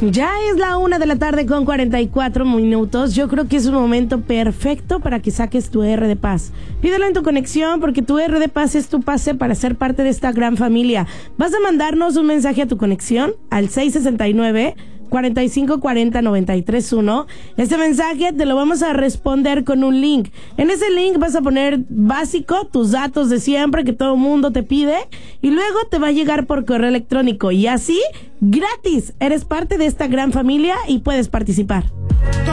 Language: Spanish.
Ya es la 1:00 con 44 minutos. Yo creo que es un momento perfecto para que saques tu R de Paz. Pídelo en tu conexión porque tu R de Paz es tu pase para ser parte de esta gran familia. Vas a mandarnos un mensaje a tu conexión al 669-4540-931. Este mensaje te lo vamos a responder con un link. En ese link vas a poner básico tus datos de siempre que todo mundo te pide y luego te va a llegar por correo electrónico y así gratis eres parte de esta gran familia y puedes participar.